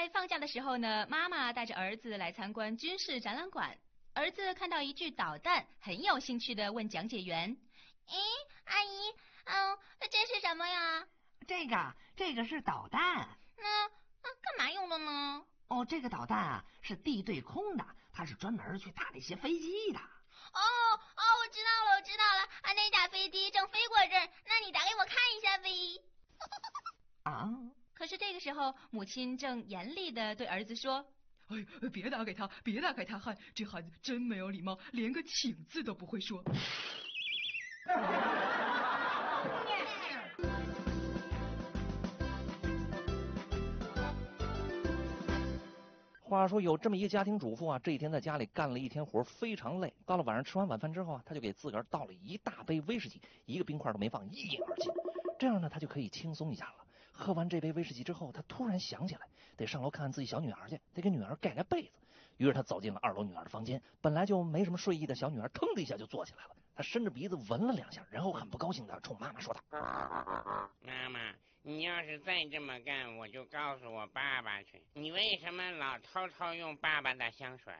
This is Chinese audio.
在放假的时候呢，妈妈带着儿子来参观军事展览馆。儿子看到一具导弹，很有兴趣地问讲解员：“ 咦，阿姨，这是什么呀？”“ 这个是导弹。”“ 那干嘛用的呢？”“ 这个导弹啊是地对空的，它是专门去打那些飞机的。”“ 我知道了，那架飞机正飞过这儿，那你打给我看一下呗。” 啊！ 可是这个时候，母亲正严厉地对儿子说：“ 哎，别打给他，这孩子真没有礼貌，连个请字都不会说。” 话说有这么一个家庭主妇啊，这一天在家里干了一天活，非常累。到了晚上吃完晚饭之后啊，他就给自个儿倒了一大杯威士忌，一个冰块都没放，一饮而尽。这样呢，他就可以轻松一下了。喝完这杯威士忌之后，他突然想起来得上楼看看自己小女儿去，得给女儿盖被子。于是他走进了2楼女儿的房间，本来就没什么睡意的小女儿腾的一下就坐起来了。他伸着鼻子闻了2下，然后很不高兴的冲妈妈说道：“ 妈妈，你要是再这么干，我就告诉我爸爸去。你为什么老偷偷用爸爸的香水